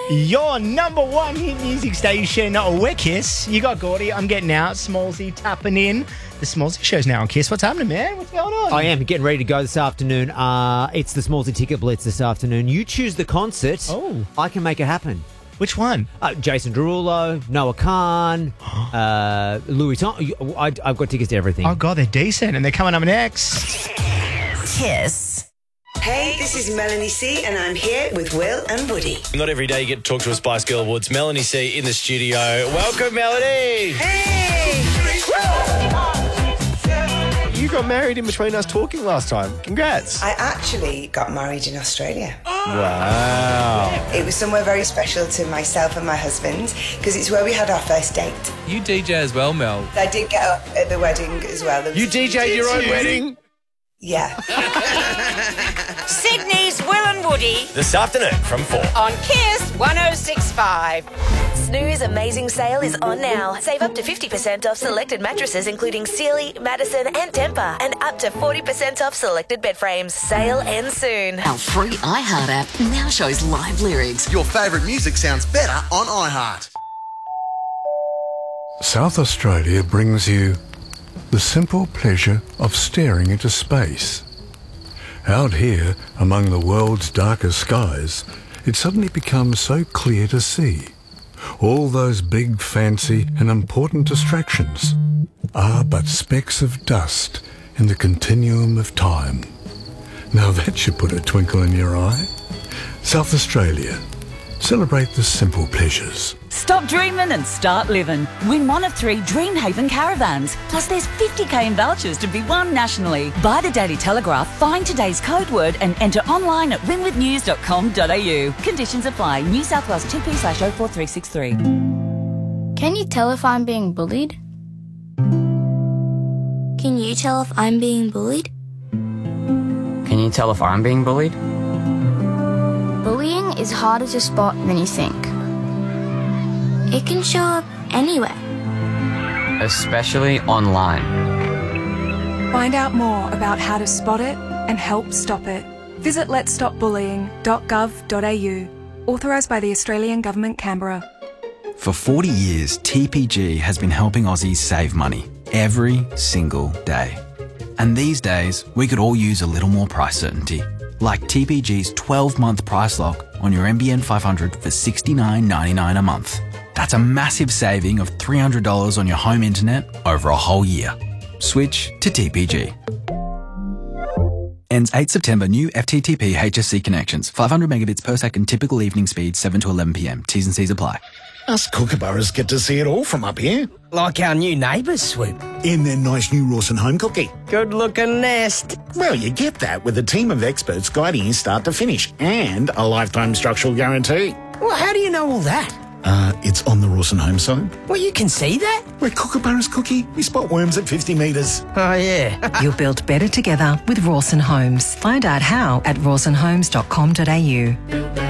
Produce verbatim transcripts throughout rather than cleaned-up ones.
Your number one hit music station, we're Kiss. You got Gordy, I'm getting out, Smallsy tapping in. The Smallsy show's now on Kiss. What's happening, man? What's going on? I am getting ready to go this afternoon. Uh, it's the Smallsy Ticket Blitz this afternoon. You choose the concert. Oh. I can make it happen. Which one? Uh, Jason Derulo, Noah Khan, uh, Louis Tom. I, I've got tickets to everything. Oh, God, they're decent, and they're coming up next. Kiss. Hey, this is Melanie C, and I'm here with Will and Woody. Not every day you get to talk to a Spice Girl Awards. Melanie C in the studio. Welcome, Melanie. Hey! You got married in between us talking last time. Congrats. I actually got married in Australia. Wow. It was somewhere very special to myself and my husband because it's where we had our first date. You D J as well, Mel. I did get up at the wedding as well. There was- You D J'd your own wedding? Yeah. Sydney's Will and Woody This afternoon from four. on Kiss one oh six point five. Snooze Amazing Sale is on now. Save up to fifty percent off selected mattresses including Sealy, Madison and Tempur, and up to forty percent off selected bed frames. Sale ends soon. Our free iHeart app now shows live lyrics. Your favourite music sounds better on iHeart. South Australia brings you the simple pleasure of staring into space. Out here, among the world's darkest skies, it suddenly becomes so clear to see. All those big, fancy and important distractions are but specks of dust in the continuum of time. Now that should put a twinkle in your eye. South Australia. Celebrate the simple pleasures. Stop dreaming and start living. Win one of three Dreamhaven caravans. Plus there's fifty k in vouchers to be won nationally. Buy the Daily Telegraph, find today's code word and enter online at win with news dot com dot a u. Conditions apply. New South Wales T P slash oh four three six three. Can you tell if I'm being bullied? Can you tell if I'm being bullied? Can you tell if I'm being bullied? Bullying is harder to spot than you think. It can show up anywhere. Especially online. Find out more about how to spot it and help stop it. Visit lets stop bullying dot gov dot a u. Authorised by the Australian Government, Canberra. For forty years, T P G has been helping Aussies save money every single day. And these days, we could all use a little more price certainty. Like T P G's twelve-month price lock on your N B N five hundred for sixty-nine ninety-nine a month. That's a massive saving of three hundred dollars on your home internet over a whole year. Switch to T P G. Ends eighth September. New F T T P H S C connections. five hundred megabits per second. Typical evening speed seven to eleven p m. T's and C's apply. Us kookaburras get to see it all from up here. Like our new neighbours, Swoop. In their nice new Rawson home cookie. Good looking nest. Well, you get that with a team of experts guiding you start to finish and a lifetime structural guarantee. Well, how do you know all that? Uh, it's on the Rawson home side. Well, you can see that? We're kookaburras cookie. We spot worms at fifty metres. Oh, yeah. You'll build better together with Rawson Homes. Find out how at rawson homes dot com dot a u.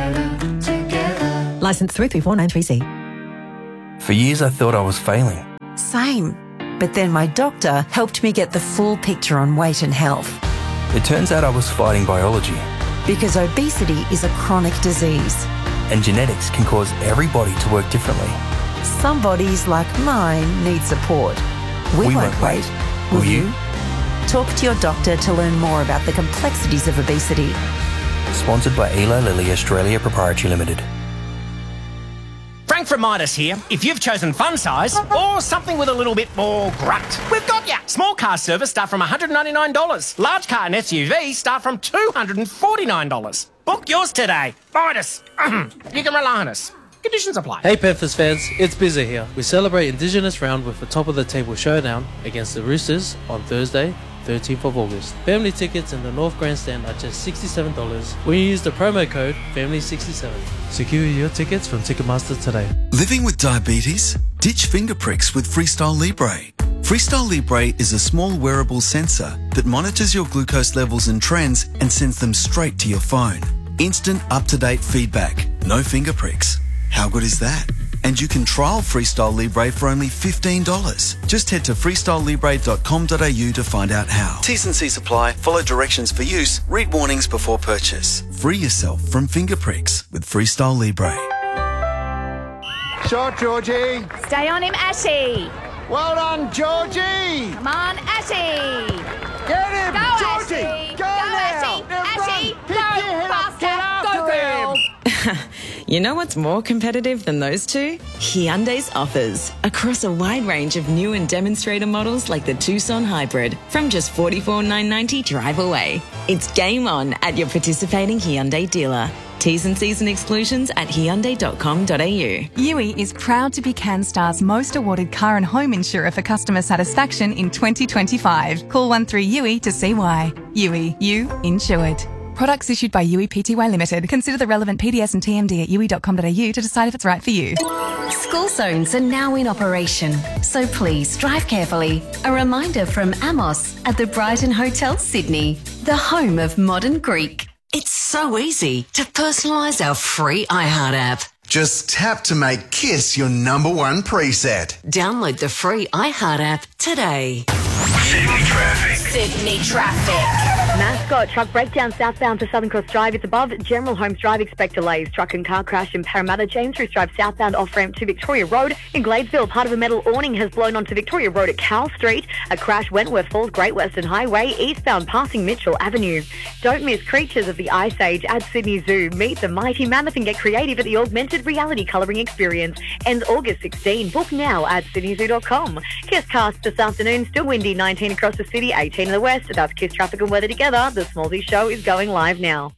Licence three three four nine three C. For years I thought I was failing. Same. But then my doctor helped me get the full picture on weight and health. It turns out I was fighting biology. Because obesity is a chronic disease. And genetics can cause everybody to work differently. Some bodies, like mine, need support. We, we won't, won't wait. wait. Will, Will you? you? Talk to your doctor to learn more about the complexities of obesity. Sponsored by Eli Lilly Australia Proprietary Limited. Frank from Midas here. If you've chosen fun size or something with a little bit more grunt, we've got ya. Small car service start from one hundred ninety-nine dollars. Large car and S U V start from two hundred forty-nine dollars. Book yours today. Midas. You can rely on us. Conditions apply. Hey Panthers fans, it's Bizza here. We celebrate Indigenous Round with a top of the table showdown against the Roosters on Thursday, thirteenth of August. Family tickets in the North Grandstand are just sixty-seven dollars when you use the promo code family sixty-seven. Secure your tickets from Ticketmaster today. Living with diabetes? Ditch finger pricks with Freestyle Libre. Freestyle Libre is a small wearable sensor that monitors your glucose levels and trends and sends them straight to your phone. Instant up-to-date feedback. No finger pricks. How good is that? And you can trial Freestyle Libre for only fifteen dollars. Just head to freestyle libre dot com dot a u to find out how. T's and C's apply. Follow directions for use. Read warnings before purchase. Free yourself from finger pricks with Freestyle Libre. Shot, Georgie. Stay on him, Ashy. Well done, Georgie. Come on, Ashy. Get him, Go, Georgie. Ashy. Go, Go, now. Ashy. Now Ashy, run. go Pick your head up. Get faster. after Go, girl. him. You know what's more competitive than those two? Hyundai's offers. Across a wide range of new and demonstrator models like the Tucson Hybrid from just forty-four thousand nine hundred ninety dollars drive away. It's game on at your participating Hyundai dealer. T's and C's and exclusions at hyundai dot com dot a u. Yui is proud to be CanStar's most awarded car and home insurer for customer satisfaction in twenty twenty-five. Call one three U I to see why. Yui, you insured. Products issued by Yui Pty Limited. Consider the relevant P D S and T M D at yui dot com dot a u to decide if it's right for you. School zones are now in operation, so please drive carefully. A reminder from Amos at the Brighton Hotel, Sydney, the home of modern Greek. It's so easy to personalise our free iHeart app. Just tap to make Kiss your number one preset. Download the free iHeart app today. Sydney traffic. Sydney traffic. Mascot truck breakdown southbound to Southern Cross Drive. It's above General Holmes Drive. Expect delays. Truck and car crash in Parramatta. James Roos Drive southbound off ramp to Victoria Road. In Gladesville, part of a metal awning has blown onto Victoria Road at Cal Street. A crash Wentworth Falls Great Western Highway eastbound passing Mitchell Avenue. Don't miss Creatures of the Ice Age at Sydney Zoo. Meet the mighty mammoth and get creative at the augmented reality colouring experience. Ends August sixteenth. Book now at sydney zoo dot com. Kiss cast this afternoon. Still windy. nineteen across the city, eighteen in the west. That's Kiss traffic and weather together. The Smallsy Show is going live now.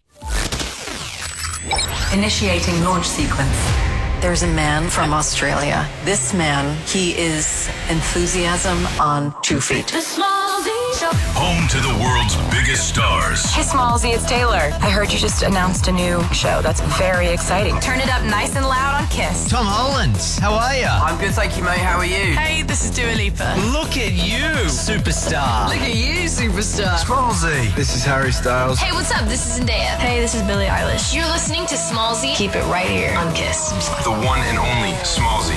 Initiating launch sequence. There's a man from Australia. This man, he is enthusiasm on two feet. The Smallsy Show. Home to the world's biggest stars. Hey, Smallsy, it's Taylor. I heard you just announced a new show. That's very exciting. Turn it up nice and loud on Kiss. Tom Holland, how are you? I'm good, thank you, mate. How are you? Hey, this is Dua Lipa. Look at you, superstar. Look at you, superstar. Smallsy. This is Harry Styles. Hey, what's up? This is Zendaya. Hey, this is Billie Eilish. You're listening to Smallsy. Keep it right here on Kiss. The one and only Smallsy.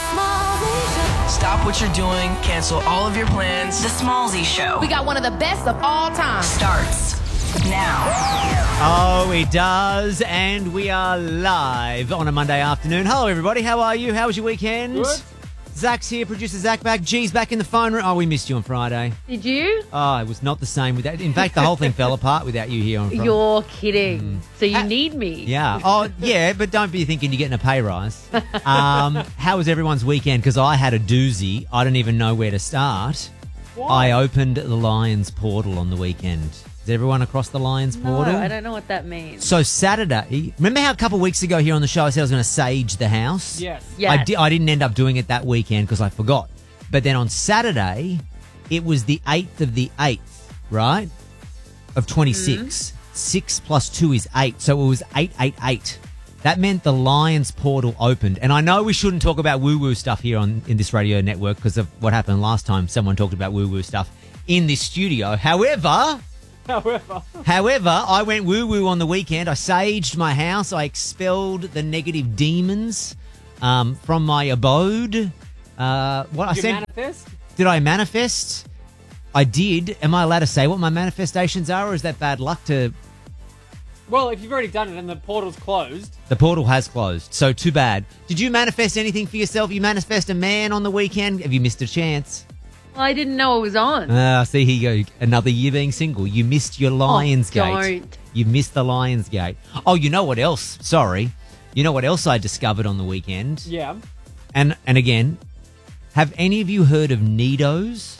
Stop what you're doing. Cancel all of your plans. The Smallsy Show. We got one of the best of all time. Starts now. Oh, it does. And we are live on a Monday afternoon. Hello, everybody. How are you? How was your weekend? Good. Zach's here, producer Zach back. G's back in the phone room. Oh, we missed you on Friday. Did you? Oh, it was not the same without. In fact, the whole thing fell apart without you here on Friday. You're kidding. Mm. So you need me. Yeah. Oh, yeah, but don't be thinking you're getting a pay rise. Um, how was everyone's weekend? Because I had a doozy. I don't even know where to start. Why? I opened the Lions portal on the weekend. Is everyone across the Lions No, portal? I don't know what that means. So Saturday, remember how a couple of weeks ago here on the show I said I was going to sage the house? Yes. I, Yes. di- I didn't end up doing it that weekend because I forgot. But then on Saturday, it was the eighth of the eighth, right? Of twenty-six. Mm-hmm. Six plus two is eight. So it was eight eight eight. That meant the Lions portal opened. And I know we shouldn't talk about woo-woo stuff here on in this radio network because of what happened last time someone talked about woo-woo stuff in this studio. However... However, However, I went woo-woo on the weekend. I saged my house. I expelled the negative demons um, from my abode. Uh, what I did you said? manifest? Did I manifest? I did. Am I allowed to say what my manifestations are, or is that bad luck to... Well, if you've already done it and the portal's closed. The portal has closed, so too bad. Did you manifest anything for yourself? You manifest a man on the weekend? Have you missed a chance? Well, I didn't know it was on. Ah, see, here you go. Another year being single. You missed your Lionsgate. Oh, don't. You missed the Lionsgate. Oh, you know what else? Sorry. You know what else I discovered on the weekend? Yeah. And and again, have any of you heard of Nidos?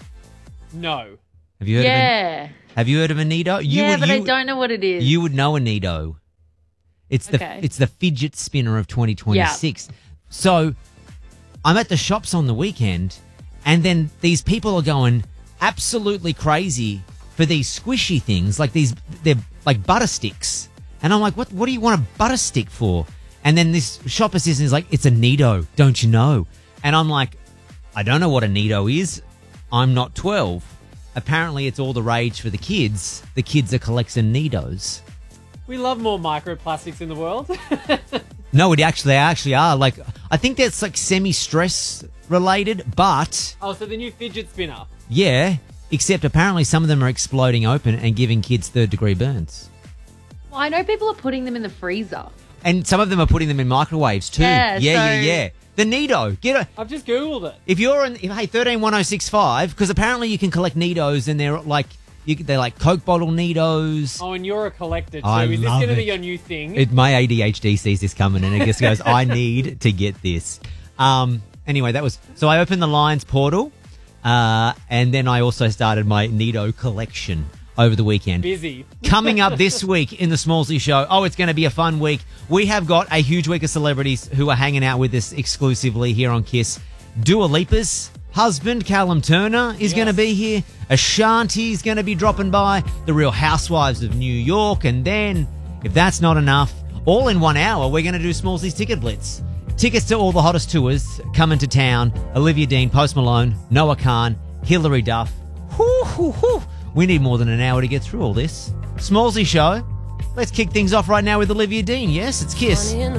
No. Have you heard yeah. of a, Have you heard of a Nido? You yeah, would, but you, I don't know what it is. You would know a Nido. It's the Okay. it's the fidget spinner of twenty twenty-six. So I'm at the shops on the weekend, and then these people are going absolutely crazy for these squishy things, like these, they're like butter sticks. And I'm like, what What do you want a butter stick for? And then this shop assistant is like, it's a Nido, don't you know? And I'm like, I don't know what a Nido is. I'm not twelve. Apparently it's all the rage for the kids. The kids are collecting Nidos. We love more microplastics in the world. No, it actually, they actually are. Like, I think that's like semi-stress related, but Oh, so the new fidget spinner. yeah, except apparently some of them are exploding open and giving kids third degree burns. Well, I know people are putting them in the freezer. And some of them are putting them in microwaves too. Yeah, yeah, so- yeah, yeah. The Nido. Get a, I've just Googled it. if you're in, if, hey, thirteen one oh six five, because apparently you can collect Nidos and they're like, you, they're like Coke bottle Nidos. Oh, and you're a collector too. I Is this love going to be it. your new thing? It, my A D H D sees this coming and it just goes, I need to get this. Um, anyway, that was, so I opened the Lions portal, uh, and then I also started my Nido collection over the weekend. Busy. Coming up this week in the Smallsy Show, oh, it's going to be a fun week. We have got a huge week of celebrities who are hanging out with us exclusively here on Kiss. Dua Lipa's husband, Callum Turner, is Yes. going to be here. Ashanti's going to be dropping by. The Real Housewives of New York. And then, if that's not enough, all in one hour, we're going to do Smallsy's Ticket Blitz. Tickets to all the hottest tours coming to town. Olivia Dean, Post Malone, Noah Khan, Hilary Duff. Whoo, whoo, whoo. We need more than an hour to get through all this. Smallsy Show. Let's kick things off right now with Olivia Dean. Yes, it's Kiss.